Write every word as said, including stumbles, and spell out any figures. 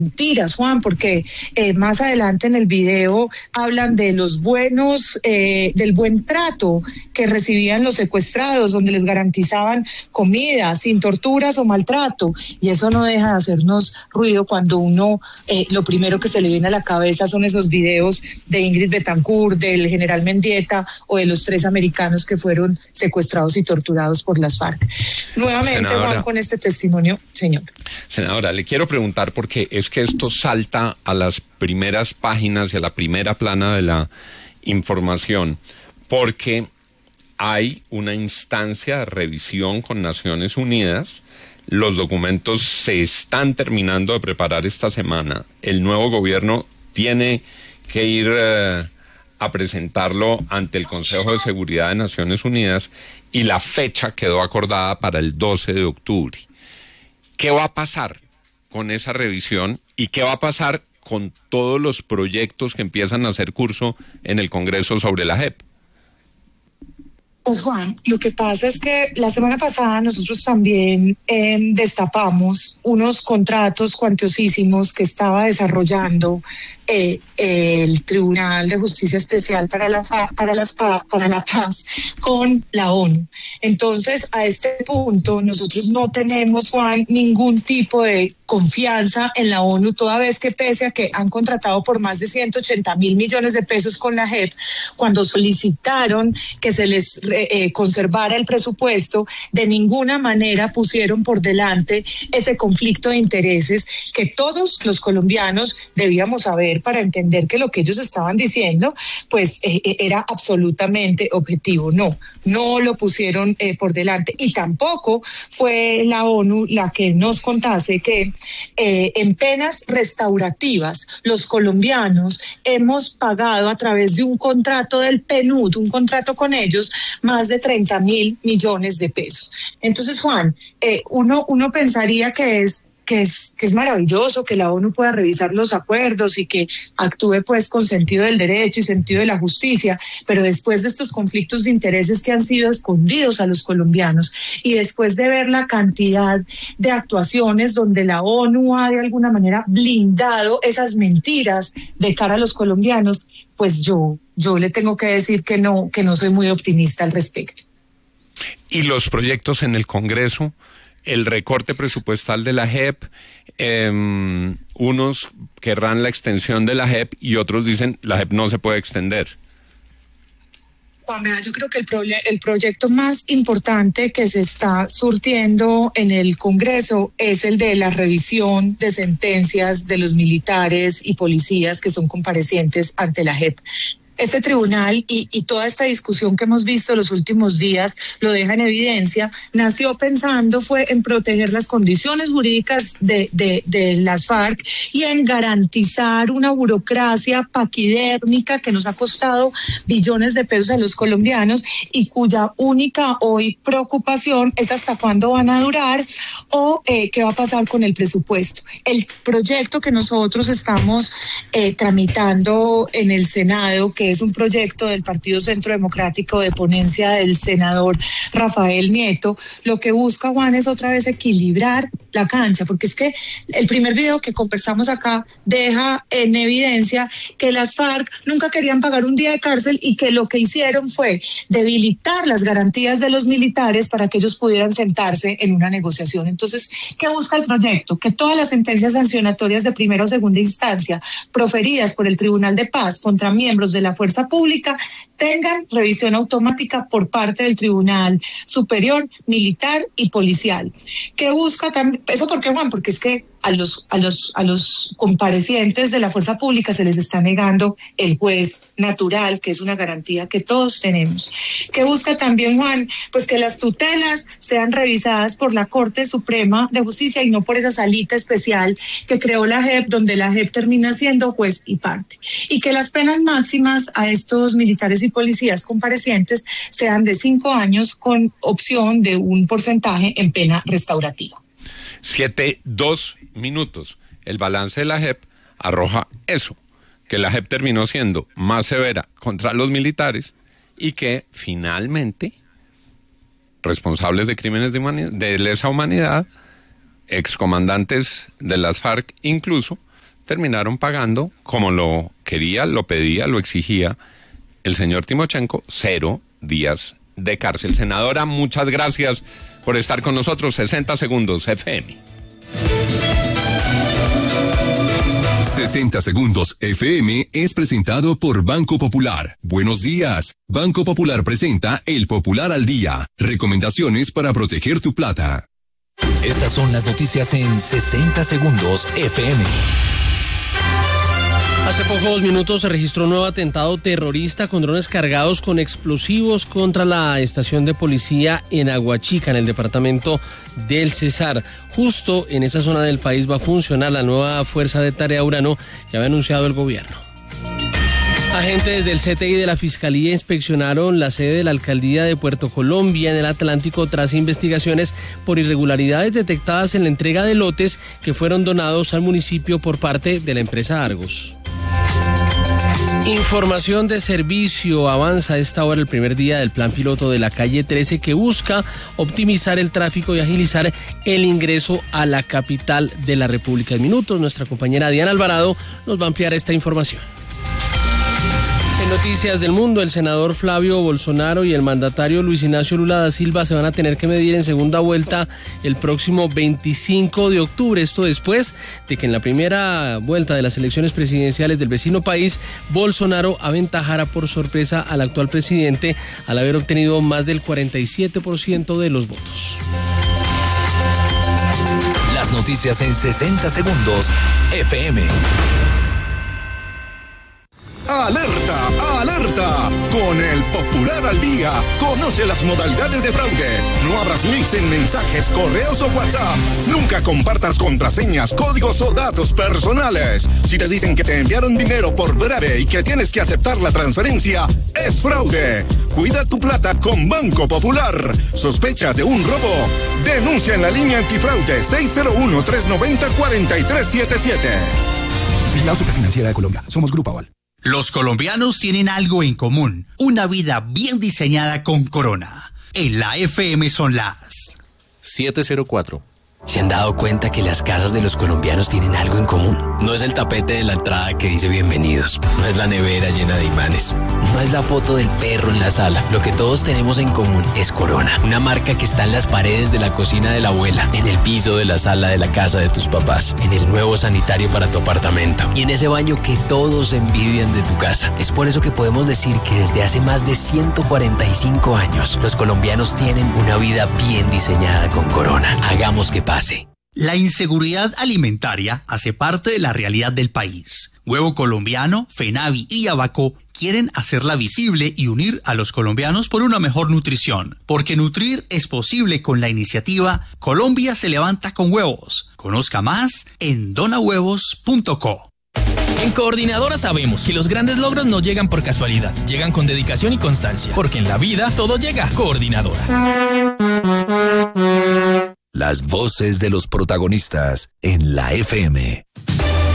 mentiras, Juan, porque eh, más adelante en el video hablan de los buenos, eh, del buen trato que recibían los secuestrados, donde les garantizaban comida sin torturas o maltrato, y eso no deja de hacernos ruido cuando uno, eh, lo primero que se le viene a la cabeza son esos videos de Ingrid Betancourt, del general Mendieta o de los tres americanos que fueron secuestrados y torturados por las FARC. Nuevamente, senadora, Juan, con este testimonio, señor. Senadora, le quiero preguntar porque es que esto salta a las primeras páginas y a la primera plana de la información, porque hay una instancia de revisión con Naciones Unidas. Los documentos se están terminando de preparar esta semana. El nuevo gobierno tiene que ir eh, a presentarlo ante el Consejo de Seguridad de Naciones Unidas y la fecha quedó acordada para el doce de octubre. ¿Qué va a pasar con esa revisión y qué va a pasar con todos los proyectos que empiezan a hacer curso en el Congreso sobre la J E P? Pues Juan, lo que pasa es que la semana pasada nosotros también eh, destapamos unos contratos cuantiosísimos que estaba desarrollando eh, el Tribunal de Justicia Especial para la, para, las, para la Paz con la ONU. Entonces, a este punto, nosotros no tenemos, Juan, ningún tipo de confianza en la ONU, toda vez que pese a que han contratado por más de ciento ochenta mil millones de pesos con la J E P, cuando solicitaron que se les eh, conservara el presupuesto, de ninguna manera pusieron por delante ese conflicto de intereses que todos los colombianos debíamos saber para entender que lo que ellos estaban diciendo, pues eh, era absolutamente objetivo. No, no lo pusieron eh, por delante, y tampoco fue la ONU la que nos contase que Eh, en penas restaurativas, los colombianos hemos pagado a través de un contrato del P N U D, un contrato con ellos, más de treinta mil millones de pesos. Entonces, Juan, eh, uno, uno pensaría que es Que es, que es maravilloso que la ONU pueda revisar los acuerdos y que actúe pues con sentido del derecho y sentido de la justicia, pero después de estos conflictos de intereses que han sido escondidos a los colombianos y después de ver la cantidad de actuaciones donde la ONU ha de alguna manera blindado esas mentiras de cara a los colombianos, pues yo, yo le tengo que decir que no, que no soy muy optimista al respecto. ¿Y los proyectos en el Congreso? El recorte presupuestal de la J E P, eh, unos querrán la extensión de la J E P y otros dicen la J E P no se puede extender. Juan, yo creo que el, pro, el proyecto más importante que se está surtiendo en el Congreso es el de la revisión de sentencias de los militares y policías que son comparecientes ante la J E P. Este tribunal y, y toda esta discusión que hemos visto los últimos días lo deja en evidencia, nació pensando fue en proteger las condiciones jurídicas de, de, de las FARC y en garantizar una burocracia paquidérmica que nos ha costado billones de pesos a los colombianos y cuya única hoy preocupación es hasta cuándo van a durar o eh, qué va a pasar con el presupuesto. El proyecto que nosotros estamos eh, tramitando en el Senado, que es un proyecto del Partido Centro Democrático de ponencia del senador Rafael Nieto, lo que busca, Juan, es otra vez equilibrar la cancha, porque es que el primer video que conversamos acá deja en evidencia que las FARC nunca querían pagar un día de cárcel y que lo que hicieron fue debilitar las garantías de los militares para que ellos pudieran sentarse en una negociación. Entonces, ¿qué busca el proyecto? Que todas las sentencias sancionatorias de primera o segunda instancia proferidas por el Tribunal de Paz contra miembros de la Fuerza Pública tengan revisión automática por parte del Tribunal Superior Militar y Policial. ¿Qué busca también? ¿Eso por qué, Juan? Porque es que a los, a los, a los comparecientes de la fuerza pública se les está negando el juez natural, que es una garantía que todos tenemos. ¿Qué busca también, Juan? Pues que las tutelas sean revisadas por la Corte Suprema de Justicia y no por esa salita especial que creó la J E P, donde la J E P termina siendo juez y parte. Y que las penas máximas a estos militares y policías comparecientes sean de cinco años con opción de un porcentaje en pena restaurativa. Siete, dos minutos. El balance de la J E P arroja eso, que la J E P terminó siendo más severa contra los militares y que finalmente responsables de crímenes de, humanidad, de lesa humanidad, excomandantes de las FARC incluso, terminaron pagando, como lo quería, lo pedía, lo exigía el señor Timochenko, cero días de cárcel. Senadora, muchas gracias por estar con nosotros. sesenta segundos F M. sesenta segundos F M es presentado por Banco Popular. Buenos días. Banco Popular presenta El Popular al Día. Recomendaciones para proteger tu plata. Estas son las noticias en sesenta segundos F M. Hace pocos minutos se registró un nuevo atentado terrorista con drones cargados con explosivos contra la estación de policía en Aguachica, en el departamento del Cesar. Justo en esa zona del país va a funcionar la nueva Fuerza de Tarea Urano que había anunciado el gobierno. Agentes del C T I de la Fiscalía inspeccionaron la sede de la Alcaldía de Puerto Colombia en el Atlántico tras investigaciones por irregularidades detectadas en la entrega de lotes que fueron donados al municipio por parte de la empresa Argos. Información de servicio. Avanza a esta hora el primer día del plan piloto de la calle trece que busca optimizar el tráfico y agilizar el ingreso a la capital de la República. En minutos, nuestra compañera Diana Alvarado nos va a ampliar esta información. En noticias del mundo, el senador Flavio Bolsonaro y el mandatario Luis Ignacio Lula da Silva se van a tener que medir en segunda vuelta el próximo veinticinco de octubre. Esto después de que en la primera vuelta de las elecciones presidenciales del vecino país, Bolsonaro aventajara por sorpresa al actual presidente al haber obtenido más del cuarenta y siete por ciento de los votos. Las noticias en sesenta segundos F M. ¡Alerta! ¡Alerta! Con el Popular al Día, conoce las modalidades de fraude. No abras links en mensajes, correos o WhatsApp. Nunca compartas contraseñas, códigos o datos personales. Si te dicen que te enviaron dinero por breve y que tienes que aceptar la transferencia, es fraude. Cuida tu plata con Banco Popular. ¿Sospechas de un robo? Denuncia en la línea antifraude seis cero uno, tres nueve cero, cuatro tres siete siete. Vigilado Superfinanciera de Colombia. Somos Grupo Aval. Los colombianos tienen algo en común, una vida bien diseñada con Corona. En la F M son las siete cero cuatro. ¿Se han dado cuenta que las casas de los colombianos tienen algo en común? No es el tapete de la entrada que dice bienvenidos, no es la nevera llena de imanes, no es la foto del perro en la sala. Lo que todos tenemos en común es Corona, una marca que está en las paredes de la cocina de la abuela, en el piso de la sala de la casa de tus papás, en el nuevo sanitario para tu apartamento y en ese baño que todos envidian de tu casa. Es por eso que podemos decir que desde hace más de ciento cuarenta y cinco años, los colombianos tienen una vida bien diseñada con Corona. Hagamos que pase. La inseguridad alimentaria hace parte de la realidad del país. Huevo Colombiano, FENAVI y Abaco quieren hacerla visible y unir a los colombianos por una mejor nutrición. Porque nutrir es posible con la iniciativa Colombia se levanta con huevos. Conozca más en donahuevos punto co. En Coordinadora sabemos que los grandes logros no llegan por casualidad, llegan con dedicación y constancia, porque en la vida todo llega. Coordinadora. Las voces de los protagonistas en la F M.